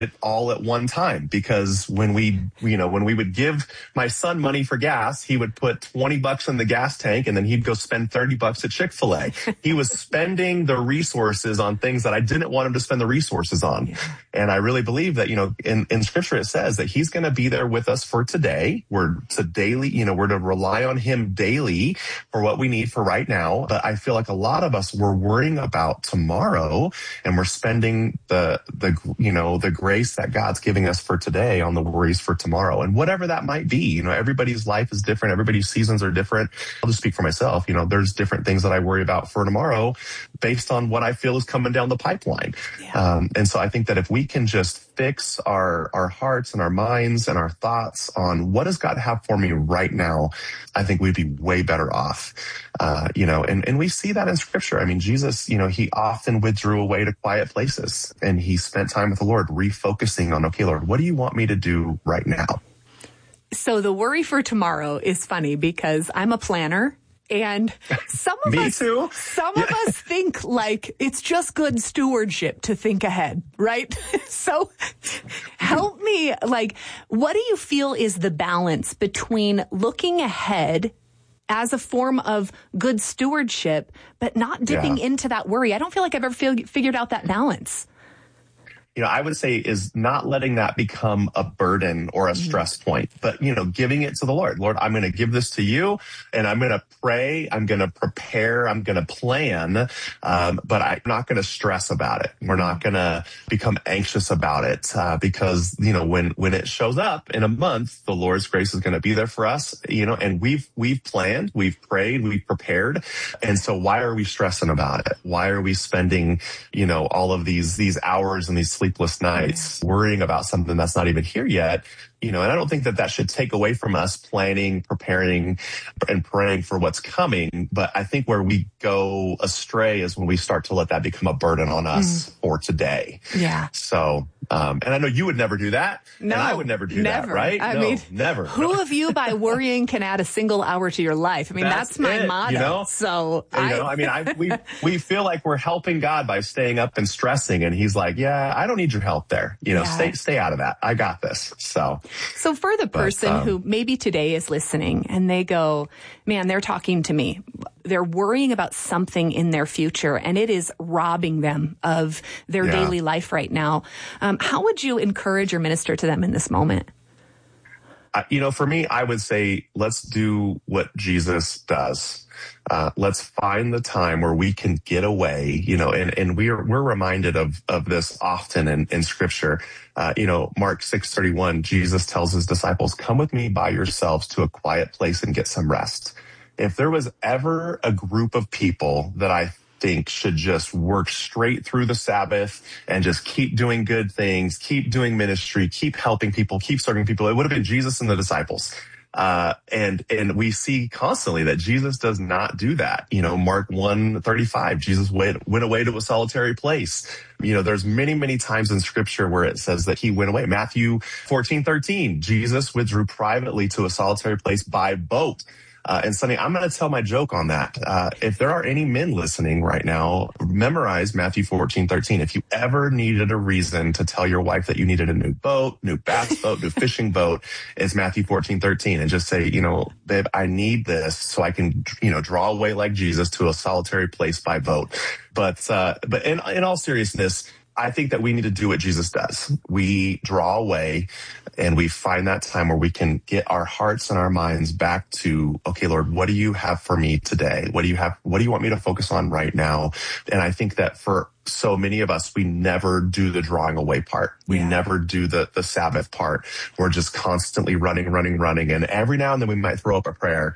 it all at one time, because when we would give my son money for gas, he would put $20 in the gas tank and then he'd go spend $30 at Chick-fil-A. He was spending the resources on things that I didn't want him to spend the resources on. Yeah. And I really believe that, in scripture, it says that he's going to be there with us for today. We're to rely on him daily for what we need for right now. But I feel like a lot of us, we're worrying about tomorrow, and we're spending the grace that God's giving us for today on the worries for tomorrow. And whatever that might be, everybody's life is different. Everybody's seasons are different. I'll just speak for myself. There's different things that I worry about for tomorrow based on what I feel is coming down the pipeline. Yeah. And so I think that if we can just fix our hearts and our minds and our thoughts on what does God have for me right now, I think we'd be way better off. And we see that in scripture. I mean, Jesus, he often withdrew away to quiet places, and he spent time with the Lord refocusing on, okay, Lord, what do you want me to do right now? So the worry for tomorrow is funny because I'm a planner. And some of us think like it's just good stewardship to think ahead, right? So help me, what do you feel is the balance between looking ahead as a form of good stewardship, but not dipping into that worry? I don't feel like I've ever figured out that balance. I would say is not letting that become a burden or a stress point, but, giving it to the Lord. Lord, I'm going to give this to you, and I'm going to pray. I'm going to prepare. I'm going to plan. But I'm not going to stress about it. We're not going to become anxious about it, because, when it shows up in a month, the Lord's grace is going to be there for us, and we've planned, we've prayed, we've prepared. And so why are we stressing about it? Why are we spending, all of these hours and these sleepless nights worrying about something that's not even here yet? And I don't think that should take away from us planning, preparing, and praying for what's coming. But I think where we go astray is when we start to let that become a burden on us for today. Yeah. So, and I know you would never do that. No, and I would never do that, right? I mean, never. Who of you by worrying can add a single hour to your life? I mean, that's my motto. So, we feel like we're helping God by staying up and stressing. And he's like, yeah, I don't need your help there. Stay out of that. I got this. So for the person who maybe today is listening and they go, man, they're talking to me. They're worrying about something in their future and it is robbing them of their daily life right now. How would you encourage or minister to them in this moment? For me, I would say, let's do what Jesus does. Let's find the time where we can get away, and we're reminded of this often in scripture. Mark 6:31, Jesus tells his disciples, come with me by yourselves to a quiet place and get some rest. If there was ever a group of people that I think should just work straight through the Sabbath and just keep doing good things, keep doing ministry, keep helping people, keep serving people, it would have been Jesus and the disciples. And we see constantly that Jesus does not do that. Mark 1:35, Jesus went away to a solitary place. There's many, many times in scripture where it says that he went away. Matthew 14:13, Jesus withdrew privately to a solitary place by boat. And Sonny, I'm going to tell my joke on that. If there are any men listening right now, memorize Matthew 14:13. If you ever needed a reason to tell your wife that you needed a new boat, new bass boat, new fishing boat, it's Matthew 14:13, and just say, babe, I need this so I can, draw away like Jesus to a solitary place by boat. But in all seriousness, I think that we need to do what Jesus does. We draw away and we find that time where we can get our hearts and our minds back to, okay, Lord, what do you have for me today? What do you want me to focus on right now? And I think that for so many of us, we never do the drawing away part. We never do the Sabbath part. We're just constantly running. And every now and then we might throw up a prayer.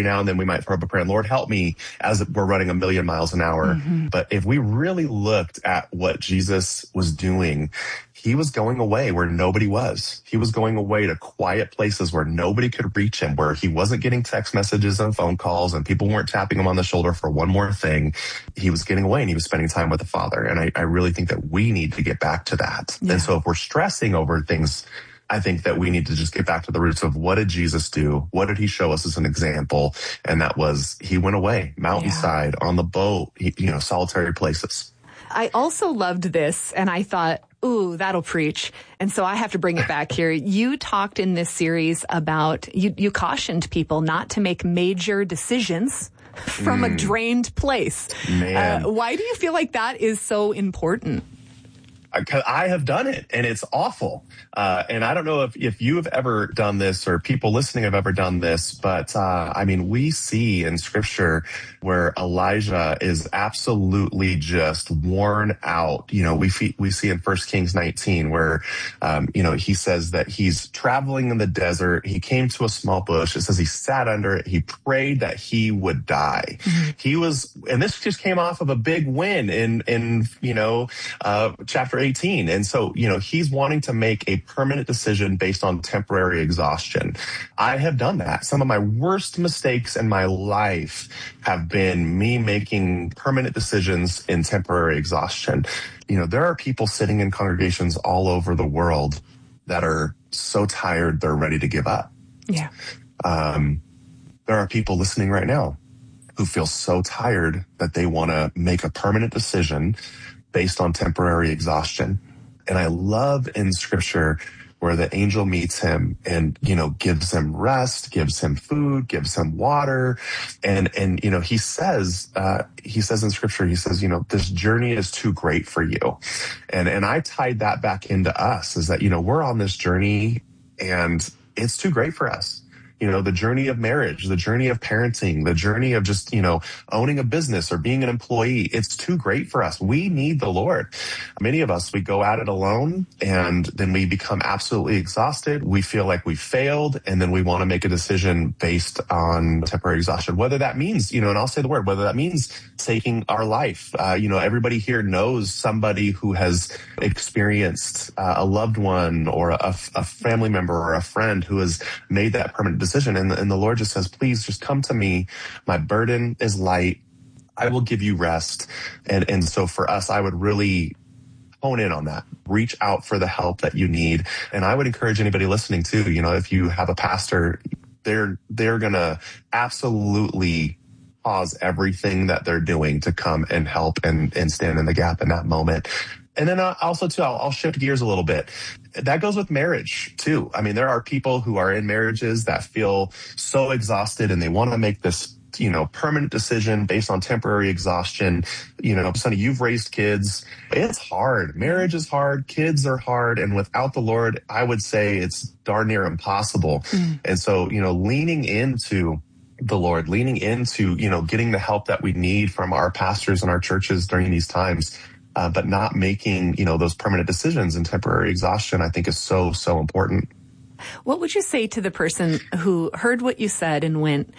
And Lord, help me as we're running 1,000,000 miles an hour. Mm-hmm. But if we really looked at what Jesus was doing, he was going away where nobody was. He was going away to quiet places where nobody could reach him, where he wasn't getting text messages and phone calls and people weren't tapping him on the shoulder for one more thing. He was getting away and he was spending time with the Father. And I really think that we need to get back to that. Yeah. And so if we're stressing over things, I think that we need to just get back to the roots of what did Jesus do? What did he show us as an example? And that was, he went away, mountainside, on the boat, solitary places. I also loved this, and I thought, ooh, that'll preach. And so I have to bring it back here. You talked in this series about, you cautioned people not to make major decisions from a drained place. Why do you feel like that is so important? I have done it, and it's awful. And I don't know if you have ever done this or people listening have ever done this, but I mean, we see in Scripture where Elijah is absolutely just worn out. You know, we see in 1 Kings 19 where, he says that he's traveling in the desert. He came to a small bush. It says he sat under it. He prayed that he would die. Mm-hmm. And this just came off of a big win in chapter 18. And so, he's wanting to make a permanent decision based on temporary exhaustion. I have done that. Some of my worst mistakes in my life have been me making permanent decisions in temporary exhaustion. There are people sitting in congregations all over the world that are so tired they're ready to give up. Yeah. There are people listening right now who feel so tired that they want to make a permanent decision based on temporary exhaustion. And I love in Scripture where the angel meets him and, gives him rest, gives him food, gives him water. And he says in Scripture, this journey is too great for you. And I tied that back into us is that, we're on this journey and it's too great for us. The journey of marriage, the journey of parenting, the journey of just, owning a business or being an employee. It's too great for us. We need the Lord. Many of us, we go at it alone and then we become absolutely exhausted. We feel like we failed and then we want to make a decision based on temporary exhaustion. Whether that means, and I'll say the word, whether that means taking our life. Everybody here knows somebody who has experienced a loved one or a family member or a friend who has made that permanent decision. And the Lord just says, please just come to me. My burden is light. I will give you rest. And so for us, I would really hone in on that. Reach out for the help that you need. And I would encourage anybody listening too, if you have a pastor, they're going to absolutely pause everything that they're doing to come and help and stand in the gap in that moment. And then also too, I'll shift gears a little bit. That goes with marriage too. I mean, there are people who are in marriages that feel so exhausted and they want to make this, permanent decision based on temporary exhaustion. Sonny, you've raised kids. It's hard. Marriage is hard. Kids are hard. And without the Lord, I would say it's darn near impossible. And so, leaning into the Lord, leaning into, getting the help that we need from our pastors and our churches during these times, but not making, those permanent decisions and temporary exhaustion, I think is so, so important. What would you say to the person who heard what you said and went,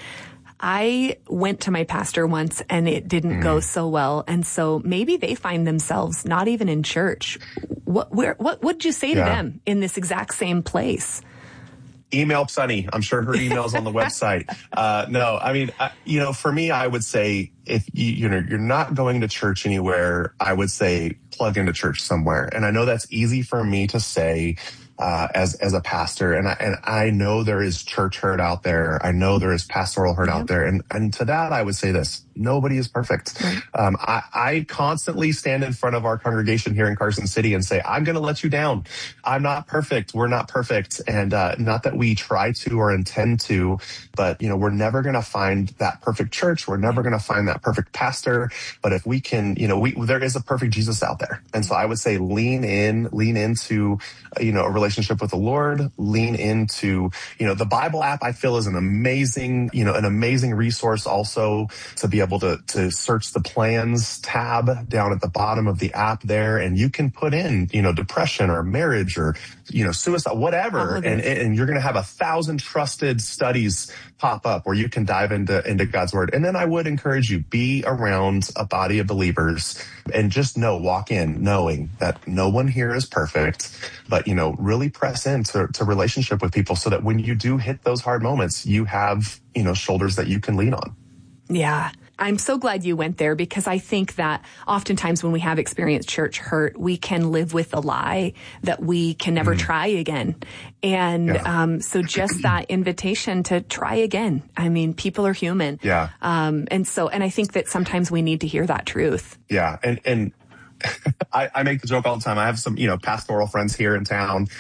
I went to my pastor once and it didn't go so well. And so maybe they find themselves not even in church. What would you say to them in this exact same place? Email Sunny. I'm sure her email's on the website. No, I mean, for me, I would say if you're not going to church anywhere, I would say plug into church somewhere. And I know that's easy for me to say as a pastor, and I know there is church hurt out there. I know there is pastoral hurt out there, and to that I would say this: nobody is perfect. Right. I constantly stand in front of our congregation here in Carson City and say, I'm going to let you down. I'm not perfect. We're not perfect. And not that we try to or intend to, but, we're never going to find that perfect church. We're never going to find that perfect pastor. But if we can, there is a perfect Jesus out there. And so I would say lean into, a relationship with the Lord, lean into, the Bible app, I feel is an amazing resource also to be able to search the plans tab down at the bottom of the app there. And you can put in, depression or marriage or, suicide, whatever. And you're going to have 1,000 trusted studies pop up where you can dive into God's word. And then I would encourage you, be around a body of believers and just walk in knowing that no one here is perfect, but, really press into relationship with people so that when you do hit those hard moments, you have, shoulders that you can lean on. Yeah. I'm so glad you went there because I think that oftentimes when we have experienced church hurt, we can live with the lie that we can never try again. And so just that invitation to try again. I mean, people are human. Yeah. And I think that sometimes we need to hear that truth. Yeah. And I make the joke all the time. I have some, pastoral friends here in town,